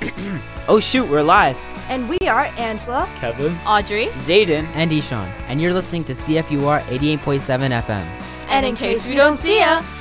Oh shoot, we're live. And we are Angela, Kevin, Audrey, Zayden, and Ishan, and you're listening to CFUR 88.7 FM. and in case we don't see ya,